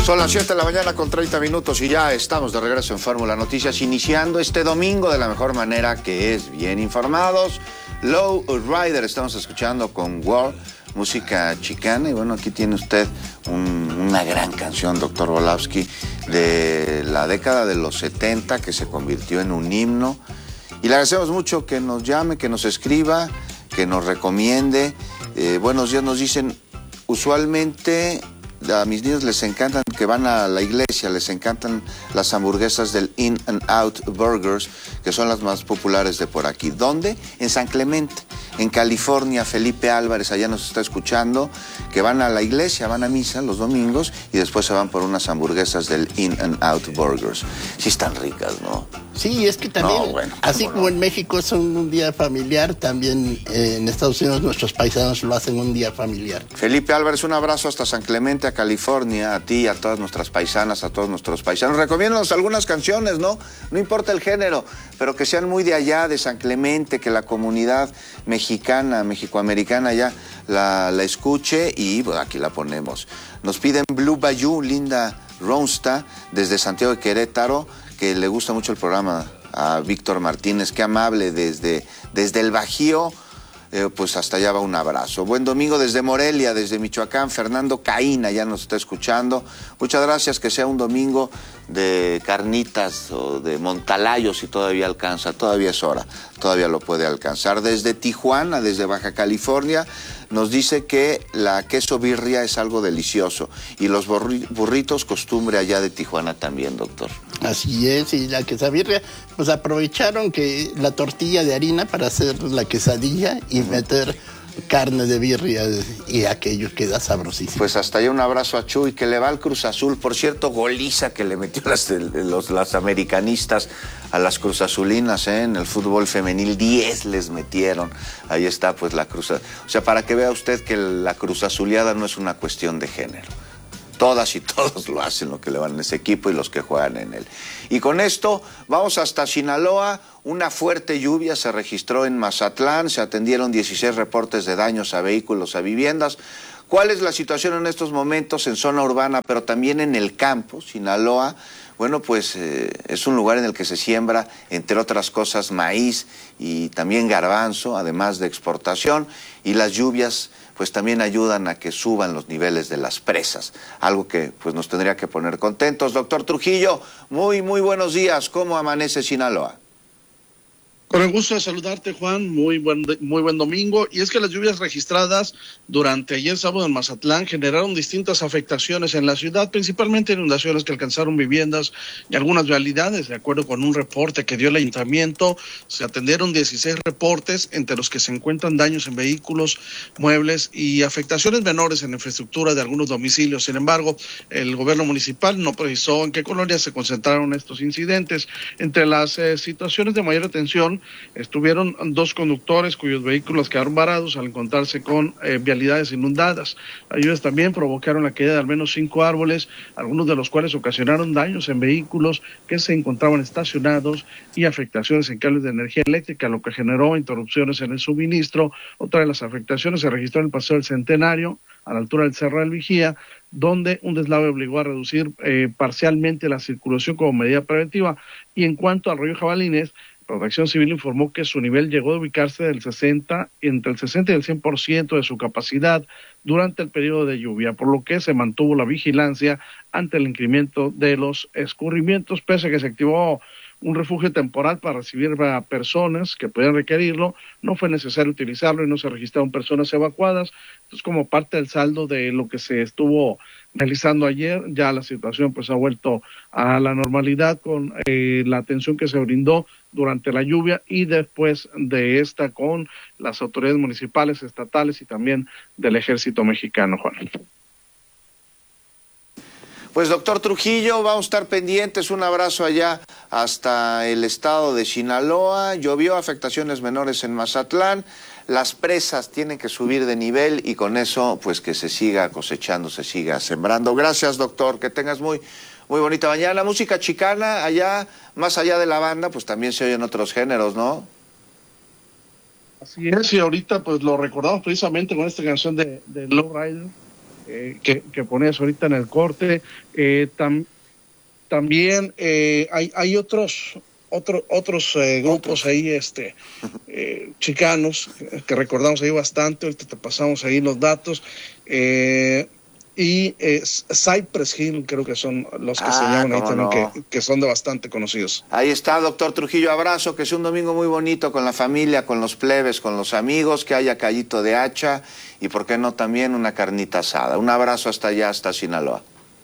Son las 7 de la mañana con 30 minutos y ya estamos de regreso en Fórmula Noticias, iniciando este domingo de la mejor manera, que es bien informados. Low Rider estamos escuchando con World, música chicana. Y bueno, aquí tiene usted una gran canción, doctor Volowski, de la década de los 70, que se convirtió en un himno. Y le agradecemos mucho que nos llame, que nos escriba, que nos recomiende. Buenos días, nos dicen, usualmente a mis niños les encantan, que van a la iglesia, les encantan las hamburguesas del In-N-Out Burgers, que son las más populares de por aquí. ¿Dónde? En San Clemente, en California. Felipe Álvarez allá nos está escuchando, que van a la iglesia, van a misa los domingos y después se van por unas hamburguesas del In-N-Out Burgers. Sí están ricas, ¿no? Sí, es que también, así como en México son un día familiar, también en Estados Unidos nuestros paisanos lo hacen un día familiar. Felipe Álvarez, un abrazo hasta San Clemente, a California, a ti, a todas nuestras paisanas, a todos nuestros paisanos. Recomiéndanos algunas canciones, ¿no? No importa el género, pero que sean muy de allá, de San Clemente, que la comunidad mexicana, mexicoamericana ya la escuche y bueno, aquí la ponemos. Nos piden Blue Bayou, Linda Ronsta, desde Santiago de Querétaro, que le gusta mucho el programa a Víctor Martínez, qué amable, desde el Bajío, pues hasta allá va un abrazo. Buen domingo desde Morelia, desde Michoacán, Fernando Caína ya nos está escuchando. Muchas gracias, que sea un domingo de carnitas o de montalayos si todavía alcanza, todavía es hora, todavía lo puede alcanzar. Desde Tijuana, desde Baja California, nos dice que la queso birria es algo delicioso y los burritos costumbre allá de Tijuana también, doctor. Así es, y la quesabirria, pues aprovecharon que la tortilla de harina para hacer la quesadilla y meter carne de birria y aquello queda sabrosísimo. Pues hasta allá un abrazo a Chuy, que le va al Cruz Azul. Por cierto, goliza que le metió las americanistas a las cruzazulinas, en el fútbol femenil, 10 les metieron. Ahí está pues la cruz. O sea, para que vea usted que la cruzazuleada no es una cuestión de género. Todas y todos lo hacen, lo que le van en ese equipo y los que juegan en él. Y con esto vamos hasta Sinaloa. Una fuerte lluvia se registró en Mazatlán. Se atendieron 16 reportes de daños a vehículos, a viviendas. ¿Cuál es la situación en estos momentos en zona urbana, pero también en el campo? Sinaloa, bueno, pues es un lugar en el que se siembra, entre otras cosas, maíz y también garbanzo, además de exportación. Y las lluvias pues también ayudan a que suban los niveles de las presas, algo que pues nos tendría que poner contentos. Doctor Trujillo, muy buenos días. ¿Cómo amanece Sinaloa? Con el gusto de saludarte, Juan, muy buen domingo. Y es que las lluvias registradas durante ayer sábado en Mazatlán generaron distintas afectaciones en la ciudad, principalmente inundaciones que alcanzaron viviendas y algunas vialidades. De acuerdo con un reporte que dio el ayuntamiento, se atendieron 16 reportes, entre los que se encuentran daños en vehículos, muebles y afectaciones menores en la infraestructura de algunos domicilios. Sin embargo, el gobierno municipal no precisó en qué colonias se concentraron estos incidentes. Entre las situaciones de mayor atención estuvieron 2 conductores cuyos vehículos quedaron varados al encontrarse con vialidades inundadas. Las lluvias también provocaron la caída de al menos 5 árboles, algunos de los cuales ocasionaron daños en vehículos que se encontraban estacionados y afectaciones en cables de energía eléctrica, lo que generó interrupciones en el suministro. Otra de las afectaciones se registró en el Paseo del Centenario, a la altura del Cerro del Vigía, donde un deslave obligó a reducir parcialmente la circulación como medida preventiva. Y en cuanto al río Jabalines, Protección Civil informó que su nivel llegó a ubicarse entre el 60 y el 100% de su capacidad durante el periodo de lluvia, por lo que se mantuvo la vigilancia ante el incremento de los escurrimientos, pese a que se activó un refugio temporal para recibir a personas que pudieran requerirlo. No fue necesario utilizarlo y no se registraron personas evacuadas. Entonces, como parte del saldo de lo que se estuvo realizando ayer, ya la situación pues ha vuelto a la normalidad con la atención que se brindó durante la lluvia y después de esta con las autoridades municipales, estatales y también del Ejército Mexicano, Juan. Pues doctor Trujillo, vamos a estar pendientes. Un abrazo allá hasta el estado de Sinaloa. Llovió, afectaciones menores en Mazatlán. Las presas tienen que subir de nivel y con eso pues que se siga cosechando, se siga sembrando. Gracias, doctor, que tengas muy bonita mañana. Música chicana allá, más allá de la banda, pues también se oyen otros géneros, ¿no? Así es, y ahorita pues lo recordamos precisamente con esta canción de Low Rider, que ponías ahorita en el corte. También hay otros grupos ahí chicanos que recordamos ahí bastante. Ahorita te pasamos ahí los datos. Y Cypress Hill creo que son los que se llaman ahí también, que son de bastante conocidos. Ahí está, doctor Trujillo, abrazo, que sea un domingo muy bonito con la familia, con los plebes, con los amigos, que haya callito de hacha y por qué no también una carnita asada. Un abrazo hasta allá, hasta Sinaloa.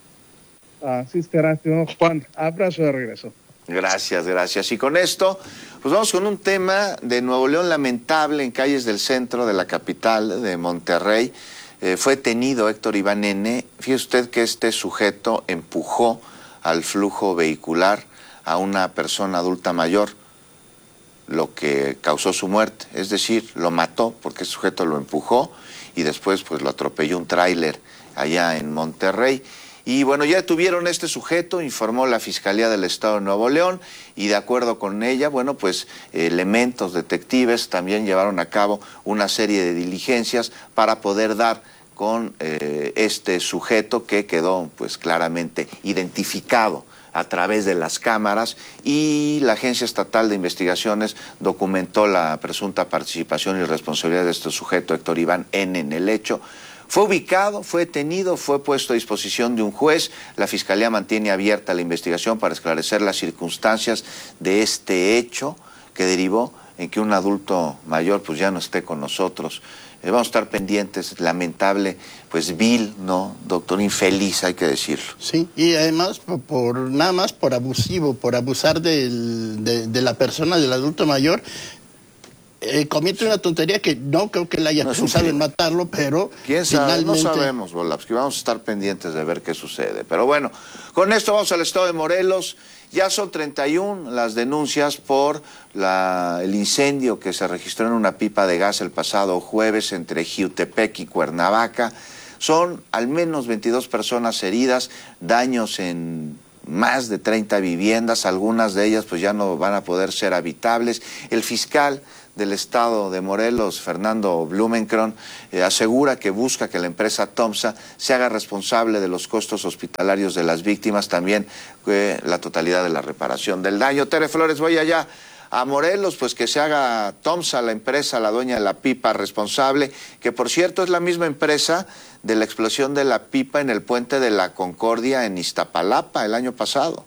Así será, Juan, abrazo de regreso. Gracias, gracias. Y con esto, pues vamos con un tema de Nuevo León lamentable en calles del centro de la capital de Monterrey. Fue detenido Héctor Iván N. Fíjese usted que este sujeto empujó al flujo vehicular a una persona adulta mayor, lo que causó su muerte. Es decir, lo mató porque el sujeto lo empujó y después pues lo atropelló un tráiler allá en Monterrey. Y bueno, ya detuvieron a este sujeto, informó la Fiscalía del Estado de Nuevo León, y de acuerdo con ella, bueno, pues elementos detectives también llevaron a cabo una serie de diligencias para poder dar con este sujeto que quedó pues claramente identificado a través de las cámaras, y la Agencia Estatal de Investigaciones documentó la presunta participación y responsabilidad de este sujeto, Héctor Iván N., en el hecho. Fue ubicado, fue detenido, fue puesto a disposición de un juez. La Fiscalía mantiene abierta la investigación para esclarecer las circunstancias de este hecho que derivó en que un adulto mayor pues ya no esté con nosotros. Vamos a estar pendientes, lamentable, pues vil, ¿no? Doctor, infeliz, hay que decirlo. Sí, y además nada más por abusivo, por abusar de la persona, del adulto mayor. Comete una tontería que no creo que él haya pensado en matarlo, pero ¿quién sabe? finalmente... No sabemos, Volapsky, vamos a estar pendientes de ver qué sucede. Pero bueno, con esto vamos al estado de Morelos. Ya son 31 las denuncias por el incendio que se registró en una pipa de gas el pasado jueves entre Jiutepec y Cuernavaca. Son al menos 22 personas heridas, daños en más de 30 viviendas, algunas de ellas pues ya no van a poder ser habitables. El fiscal del estado de Morelos, Fernando Blumenkron, asegura que busca que la empresa TOMSA se haga responsable de los costos hospitalarios de las víctimas, también la totalidad de la reparación del daño. Tere Flores, voy allá a Morelos, pues que se haga TOMSA, la empresa, la dueña de la pipa, responsable, que por cierto es la misma empresa de la explosión de la pipa en el puente de la Concordia en Iztapalapa el año pasado.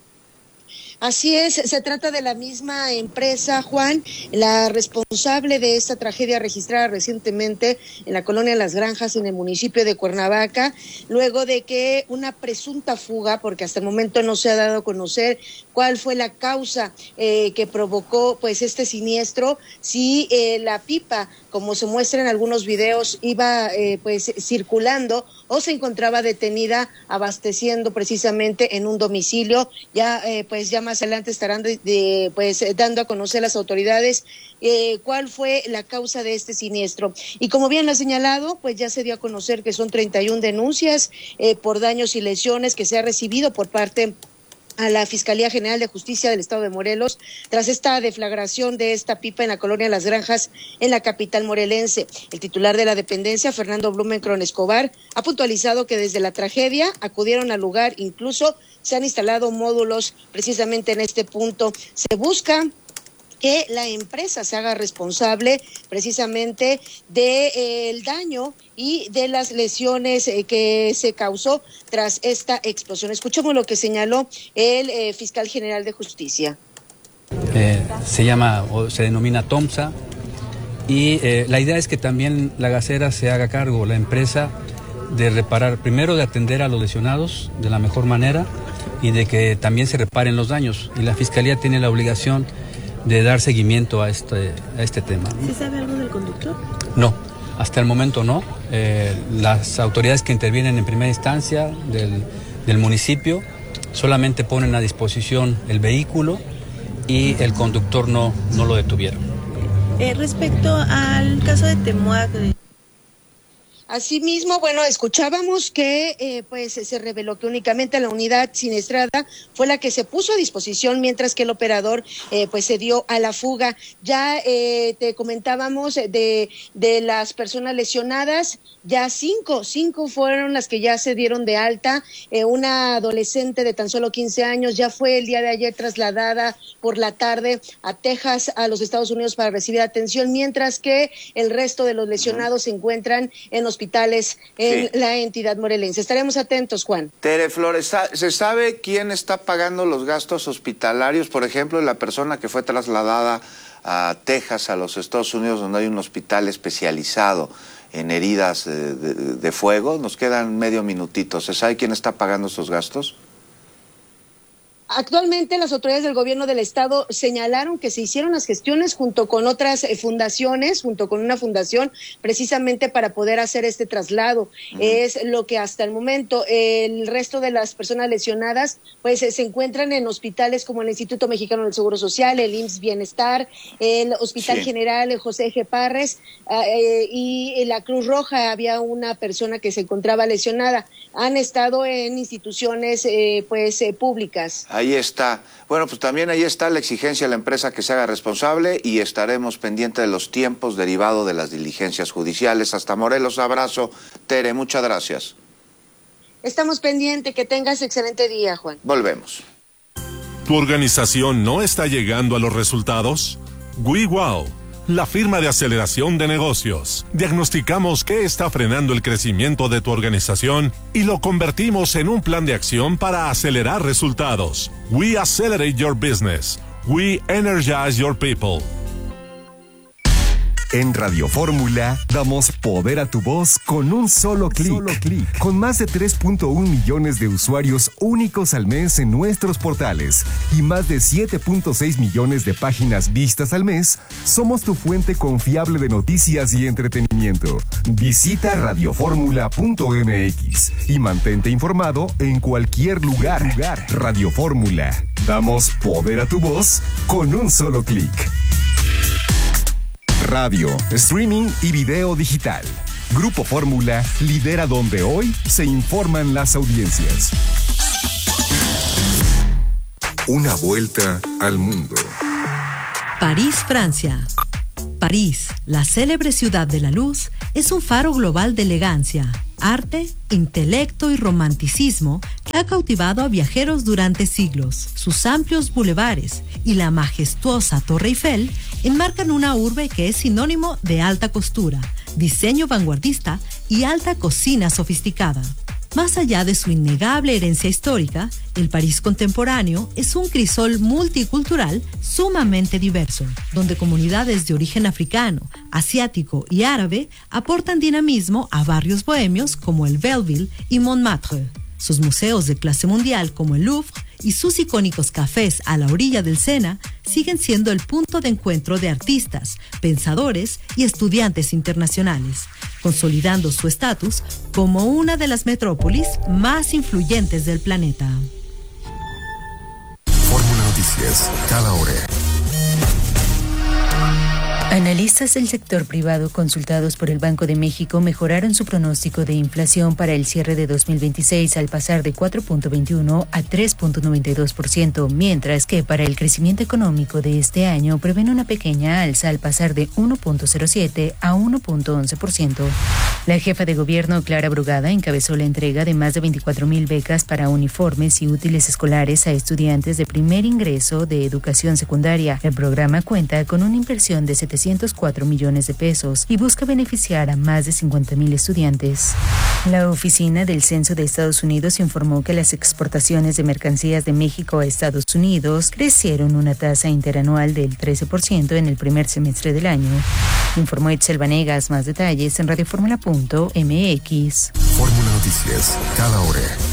Así es, se trata de la misma empresa, Juan, la responsable de esta tragedia registrada recientemente en la colonia Las Granjas, en el municipio de Cuernavaca, luego de que una presunta fuga, porque hasta el momento no se ha dado a conocer cuál fue la causa que provocó pues este siniestro, si la pipa, como se muestra en algunos videos, iba pues circulando o se encontraba detenida abasteciendo precisamente en un domicilio. Ya pues ya más adelante estarán pues dando a conocer las autoridades cuál fue la causa de este siniestro. Y como bien lo ha señalado, pues ya se dio a conocer que son 31 denuncias por daños y lesiones que se ha recibido por parte a la Fiscalía General de Justicia del Estado de Morelos tras esta deflagración de esta pipa en la colonia Las Granjas en la capital morelense. El titular de la dependencia, Fernando Blumenkron Escobar, ha puntualizado que desde la tragedia acudieron al lugar, incluso se han instalado módulos precisamente en este punto. Se busca que la empresa se haga responsable precisamente del daño y de las lesiones que se causó tras esta explosión. Escuchemos lo que señaló el fiscal general de justicia. Se llama o se denomina TOMSA, y la idea es que también la gasera se haga cargo, la empresa, de reparar, primero de atender a los lesionados de la mejor manera y de que también se reparen los daños, y la fiscalía tiene la obligación de dar seguimiento a este tema. ¿Se sabe algo del conductor? No, hasta el momento no. Las autoridades que intervienen en primera instancia del municipio solamente ponen a disposición el vehículo y el conductor no lo detuvieron. Respecto al caso de Temuac... Asimismo, bueno, escuchábamos que pues se reveló que únicamente la unidad siniestrada fue la que se puso a disposición, mientras que el operador pues se dio a la fuga. Ya te comentábamos de las personas lesionadas, ya cinco fueron las que ya se dieron de alta. Una adolescente de tan solo 15 años ya fue el día de ayer trasladada por la tarde a Texas, a los Estados Unidos, para recibir atención, mientras que el resto de los lesionados se encuentran en hospitales en la entidad morelense. Estaremos atentos, Juan. Tere Flores, ¿se sabe quién está pagando los gastos hospitalarios? Por ejemplo, la persona que fue trasladada a Texas, a los Estados Unidos, donde hay un hospital especializado en heridas de fuego. Nos quedan medio minutito. ¿Se sabe quién está pagando estos gastos? Actualmente las autoridades del gobierno del estado señalaron que se hicieron las gestiones junto con otras fundaciones, junto con una fundación, precisamente para poder hacer este traslado. Es lo que hasta el momento. El resto de las personas lesionadas pues se encuentran en hospitales como el Instituto Mexicano del Seguro Social, el IMSS Bienestar, el Hospital General José G. Parres y la Cruz Roja. Había una persona que se encontraba lesionada. Han estado en instituciones públicas. Ahí está. Bueno, pues también ahí está la exigencia a la empresa que se haga responsable, y estaremos pendientes de los tiempos derivados de las diligencias judiciales. Hasta Morelos, abrazo. Tere, muchas gracias. Estamos pendientes. Que tengas excelente día, Juan. Volvemos. ¿Tu organización no está llegando a los resultados? WeWow, la firma de aceleración de negocios. Diagnosticamos qué está frenando el crecimiento de tu organización y lo convertimos en un plan de acción para acelerar resultados. We accelerate your business. We energize your people. En Radio Fórmula damos poder a tu voz con un solo clic. Con más de 3.1 millones de usuarios únicos al mes en nuestros portales y más de 7.6 millones de páginas vistas al mes, somos tu fuente confiable de noticias y entretenimiento. Visita radioformula.mx y mantente informado en cualquier lugar. Radio Fórmula. Damos poder a tu voz con un solo clic. Radio, streaming y video digital. Grupo Fórmula lidera donde hoy se informan las audiencias. Una vuelta al mundo. París, Francia. París, la célebre ciudad de la luz, es un faro global de elegancia, arte, intelecto y romanticismo que ha cautivado a viajeros durante siglos. Sus amplios bulevares y la majestuosa Torre Eiffel enmarcan una urbe que es sinónimo de alta costura, diseño vanguardista y alta cocina sofisticada. Más allá de su innegable herencia histórica, el París contemporáneo es un crisol multicultural sumamente diverso, donde comunidades de origen africano, asiático y árabe aportan dinamismo a barrios bohemios como el Belleville y Montmartre. Sus museos de clase mundial como el Louvre y sus icónicos cafés a la orilla del Sena siguen siendo el punto de encuentro de artistas, pensadores y estudiantes internacionales, consolidando su estatus como una de las metrópolis más influyentes del planeta. Fórmula Noticias, cada hora. Analistas del sector privado consultados por el Banco de México mejoraron su pronóstico de inflación para el cierre de 2026 al pasar de 4.21 a 3.92%, mientras que para el crecimiento económico de este año prevén una pequeña alza al pasar de 1.07 a 1.11%. La jefa de gobierno, Clara Brugada, encabezó la entrega de más de 24,000 becas para uniformes y útiles escolares a estudiantes de primer ingreso de educación secundaria. El programa cuenta con una inversión de 704 millones de pesos y busca beneficiar a más de 50,000 estudiantes. La Oficina del Censo de Estados Unidos informó que las exportaciones de mercancías de México a Estados Unidos crecieron una tasa interanual del 13% en el primer semestre del año. Informó Itzel Vanegas. Más detalles en radioformula.mx. Fórmula Noticias, cada hora.